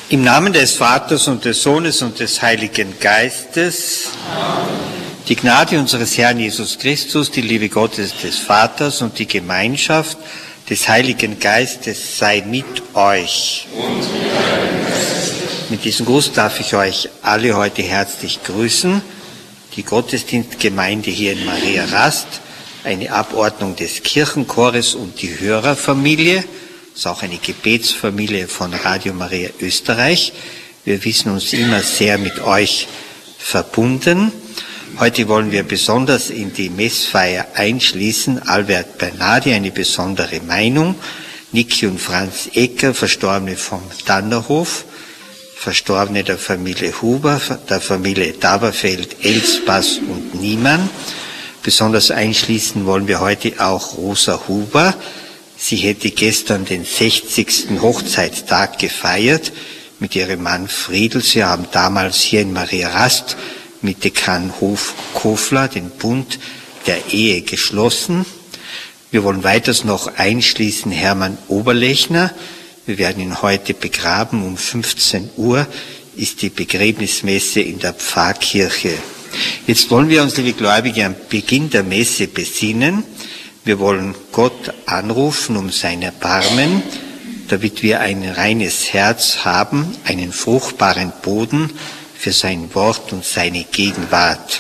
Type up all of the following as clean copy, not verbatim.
Im Namen des Vaters und des Sohnes und des Heiligen Geistes, Amen. Die Gnade unseres Herrn Jesus Christus, die Liebe Gottes des Vaters und die Gemeinschaft des Heiligen Geistes sei mit euch. Und mit deinem Geist. Mit diesem Gruß darf ich euch alle heute herzlich grüßen. Die Gottesdienstgemeinde hier in Maria Rast, eine Abordnung des Kirchenchores und die Hörerfamilie. Das ist auch eine Gebetsfamilie von Radio Maria Österreich. Wir wissen uns immer sehr mit euch verbunden. Heute wollen wir besonders in die Messfeier einschließen. Albert Bernardi, eine besondere Meinung. Niki und Franz Ecker, Verstorbene vom Dannerhof. Verstorbene der Familie Huber, der Familie Daberfeld, Elsbas und Niemann. Besonders einschließen wollen wir heute auch Rosa Huber. Sie hätte gestern den 60. Hochzeitstag gefeiert mit ihrem Mann Friedl. Sie haben damals hier in Maria Rast mit Dekan Kofler den Bund der Ehe geschlossen. Wir wollen weiters noch einschließen Hermann Oberlechner. Wir werden ihn heute begraben. Um 15 Uhr ist die Begräbnismesse in der Pfarrkirche. Jetzt wollen wir uns, liebe Gläubige, am Beginn der Messe besinnen. Wir wollen Gott anrufen um sein Erbarmen, damit wir ein reines Herz haben, einen fruchtbaren Boden für sein Wort und seine Gegenwart.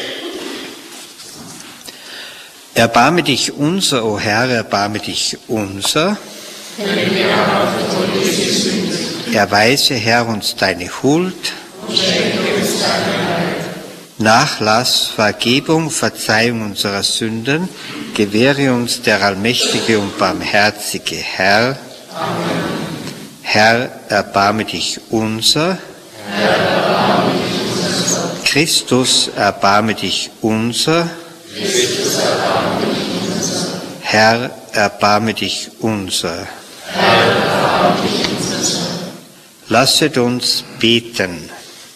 Erbarme dich unser, o Herr, erbarme dich unser. Erweise, Herr, uns deine Huld, Nachlass, Vergebung, Verzeihung unserer Sünden, gewähre uns der allmächtige und barmherzige Herr. Amen. Herr, erbarme dich unser. Herr, erbarme dich unser. Christus, erbarme dich unser. Christus, erbarme dich unser. Herr, erbarme dich unser. Herr, erbarme dich unser. Lasset uns beten.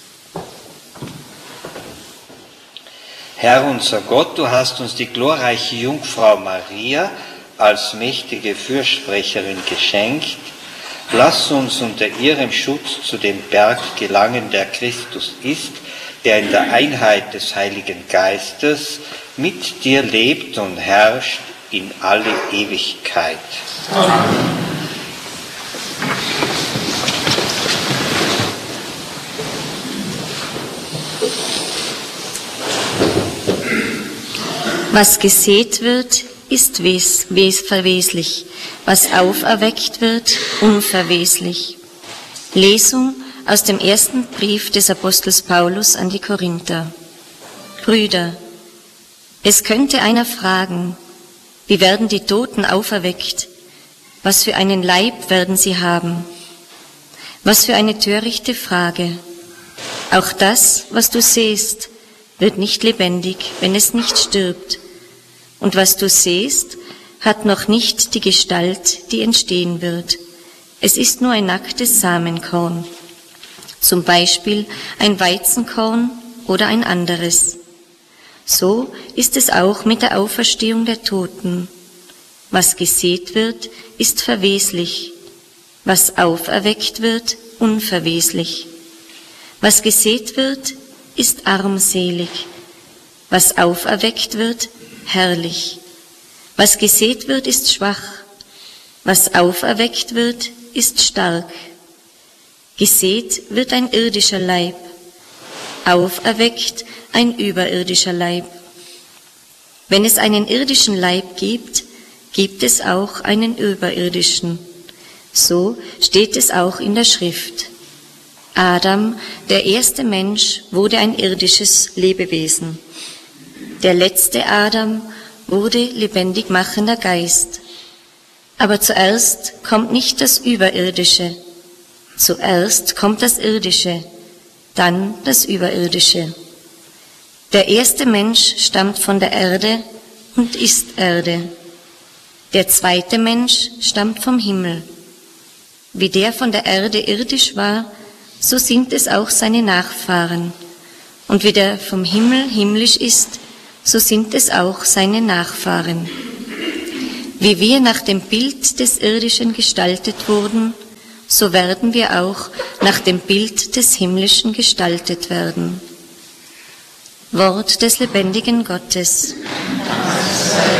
Herr unser Gott, du hast uns die glorreiche Jungfrau Maria als mächtige Fürsprecherin geschenkt. Lass uns unter ihrem Schutz zu dem Berg gelangen, der Christus ist, der in der Einheit des Heiligen Geistes mit dir lebt und herrscht in alle Ewigkeit. Amen. Was gesät wird, ist verweslich, was auferweckt wird, unverweslich. Lesung aus dem ersten Brief des Apostels Paulus an die Korinther. Brüder, es könnte einer fragen, wie werden die Toten auferweckt? Was für einen Leib werden sie haben? Was für eine törichte Frage. Auch das, was du siehst, wird nicht lebendig, wenn es nicht stirbt. Und was du siehst, hat noch nicht die Gestalt, die entstehen wird. Es ist nur ein nacktes Samenkorn, zum Beispiel ein Weizenkorn oder ein anderes. So ist es auch mit der Auferstehung der Toten. Was gesät wird, ist verweslich, was auferweckt wird, unverweslich. Was gesät wird, ist armselig, was auferweckt wird, herrlich. Was gesät wird, ist schwach, was auferweckt wird, ist stark. Gesät wird ein irdischer Leib, auferweckt ein überirdischer Leib. Wenn es einen irdischen Leib gibt, gibt es auch einen überirdischen. So steht es auch in der Schrift. Adam, der erste Mensch, wurde ein irdisches Lebewesen. Der letzte Adam wurde lebendig machender Geist. Aber zuerst kommt nicht das Überirdische. Zuerst kommt das Irdische, dann das Überirdische. Der erste Mensch stammt von der Erde und ist Erde. Der zweite Mensch stammt vom Himmel. Wie der von der Erde irdisch war, so sind es auch seine Nachfahren. Und wie der vom Himmel himmlisch ist, so sind es auch seine Nachfahren. Wie wir nach dem Bild des Irdischen gestaltet wurden, so werden wir auch nach dem Bild des Himmlischen gestaltet werden. Wort des lebendigen Gottes.